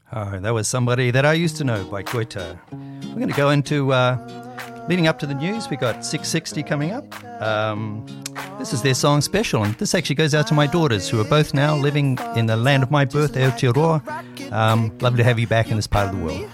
Oh, that was Somebody That I Used to Know by Koita. We're going to go into, leading up to the news, we got 660 coming up. This is their song Special, and this actually goes out to my daughters who are both now living in the land of my birth, Aotearoa. Lovely to have you back in this part of the world.